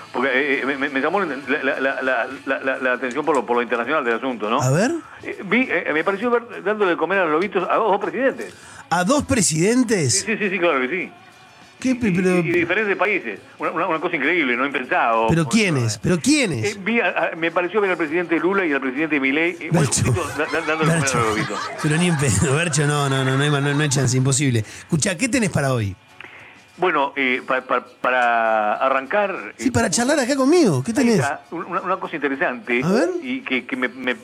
porque me llamó la atención por lo internacional del asunto, ¿no? A ver. Me pareció ver dándole de comer a los lobitos a dos presidentes. ¿A dos presidentes? Sí, claro que sí. ¿Qué? Y de diferentes países. Una cosa increíble, no impensado. ¿Pero quiénes? Me pareció ver al presidente Lula y al presidente Milei muy juntitos dándole de comer a los lobitos. Pero ni en pedo, Bercho, no hay chance, imposible. Escuchá, ¿qué tenés para hoy? Bueno, para arrancar... Sí, para charlar acá conmigo. ¿Qué tenés? Una cosa interesante. A ver. Y que me